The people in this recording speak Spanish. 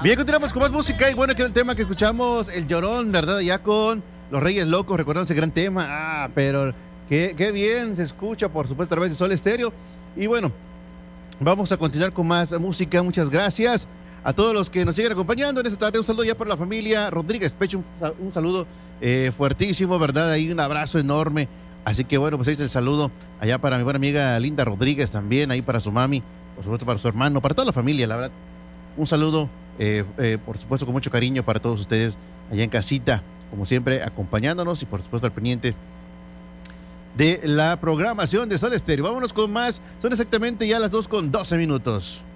Bien, continuamos con más música y bueno, que el tema que escuchamos, El Llorón, ¿verdad? Ya con Los Reyes Locos, recordando ese gran tema. Pero qué bien se escucha, por supuesto, a través de Sol Estéreo. Y bueno, vamos a continuar con más música. Muchas gracias a todos los que nos siguen acompañando en esta tarde. Un saludo ya para la familia Rodríguez Pecho, un saludo fuertísimo, ¿verdad? Ahí un abrazo enorme. Así que bueno, pues ahí está el saludo allá para mi buena amiga Linda Rodríguez también, ahí para su mami, por supuesto para su hermano, para toda la familia, la verdad. Un saludo, por supuesto, con mucho cariño para todos ustedes allá en casita, como siempre, acompañándonos y por supuesto al pendiente de la programación de Sol Estéreo. Vámonos con más, son exactamente ya las 2:12 minutos.